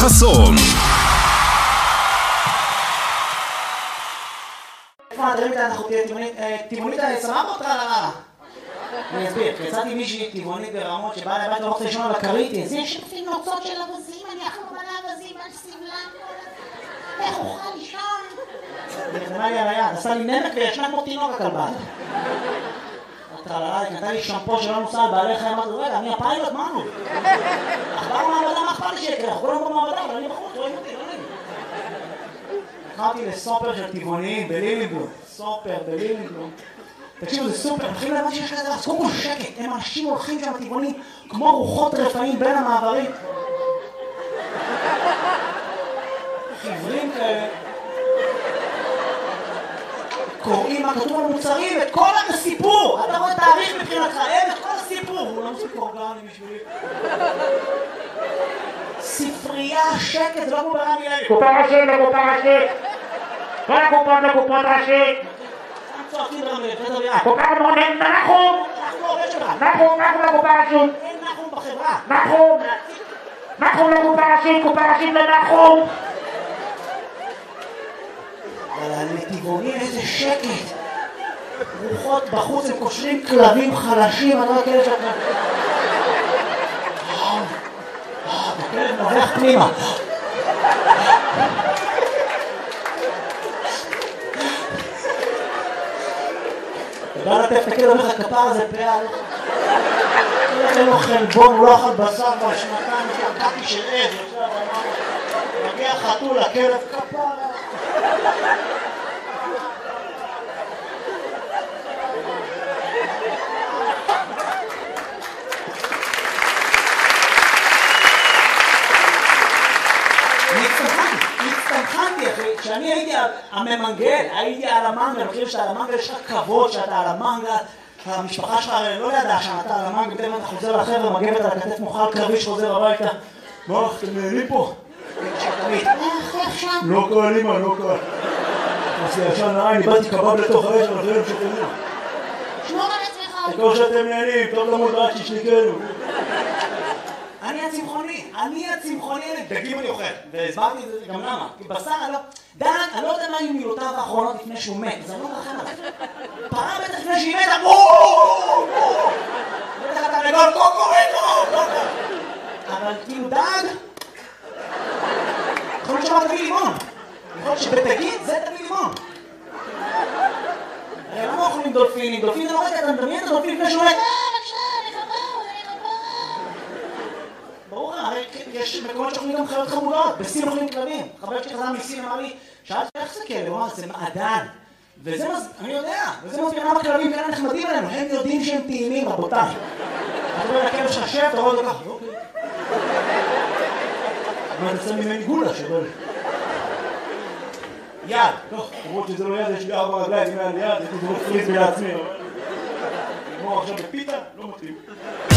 חסון. אנחנו טבעונית סבבה אותך על הרע. אני אסביר, יצאתי מישהי טבעונית ברמות שבאה לבית ורוצה לישון על הכרית. זה שפים נוצות של אבזים, אני אחלום על האבזים, על סבלם. איך אוכל לישון? נרדמה לי על היד, עשה לי נמק וישנה כמו תינוק הכלבה. נתן לי שמפו שלא נוסע על בעלי חיים, אמרתי, רגע, אני הפיילוט, מה נו? אחבר מעבדה, מה אכפת לי שיקרה? אנחנו כולנו במעבדה, אבל אני בחוץ, רואים אותי, לא נעים. הלכתי לסופר של טבעוניים בלילינגלום. סופר בלילינגלום. תקשיבו, זה סופר, מתחילים להבן שיש כזה, אז קודם כל שקט, הם אנשים הולכים שם טבעונים כמו רוחות רפאים בין המעברים. חיוורים כאלה. קוראים מה כתוב על מוצרים, את כל הסיפור! אתה רואה תאריך מבחינתך, את כל הסיפור! הוא לא מספיק אורגני בשבילי. ספרייה, שקט, זה לא כמו ברמי לוי. קופה ראשית לקופה ראשית! כל הקופות לקופות ראשית! צועקים ברמי לוי, פטר בירה. קופה מונן, נחום! אנחנו עובד שלך. נחום לקופה ראשית! אין נחום בחברה. נחום לקופה ראשית, קופה ראשית לנחום! אבל לטבעונים איזה שקט. רוחות בחוץ, הם קושרים כלבים חלשים, אני לא יודע שאתה... הכלב נובח פנימה. ובא לטף את הכלב, אומר לך, כפר הזה פעל. אין לו חלבון, הוא לא אכל בשר כבר שנתיים, שקעתי של עז. מגיע חתול, הכלב כפר. הצטמחנתי אחי, כשאני הייתי הממנגל, הייתי על המנגל, אני חושב שאתה על המנגל יש לך כבוד שאתה על המנגל, המשפחה שלך לא ידעה שאתה על המנגל, בטח אתה חוזר לחבר'ה, מגבת על הכתף מוכל קרבי שחוזר הביתה. מה, אתם נהנים פה? איך שם? לא קל אמא, לא קל. עשי ישן נראה, אני באתי קבב לתוך האש, אבל זה לא שתהנים. שמור על עצמך. הכל שאתם נהנים, טוב למוד רק שישניקנו. אני הצמחוני, דגים אני אוכל, והסברתי את זה גם למה, כי בשר, דן, אני לא יודע מה היו מילותיו האחרונות לפני שהוא מת, זה לא מרחם עליו. פרה בטח לפני שהיא מתה, בטח אתה לגול, קוקוריקו, אבל כאילו דג, יכול להיות שאומר תביא לימון, יכול להיות שבדגים זה תביא לימון. הרי למה אוכלים דולפינים? דולפין זה לא רגע, אתה מדמיין את הדולפין לפני שהוא מת. ברור, הרי יש מקומות שאוכלים גם חיות חמודות, בסין אוכלים כלבים. חבר שלי חזר מסין אמר לי, שאלתי איך זה כאלה? הוא אמר, זה מעדן. וזה אני יודע, וזה מסביר למה כלבים כאלה נחמדים עלינו, הם יודעים שהם טעימים, רבותיי. אתה רואה לכלב ששב, אתה רואה את זה ככה, אוקיי. אבל זה ממני גולה שבל. יד, לא, למרות שזה לא יד, יש לי 4 רגליים, אם היה לי יד, הייתי זרוק פריז לעצמי. נגמור עכשיו בפיתה, לא מתאים.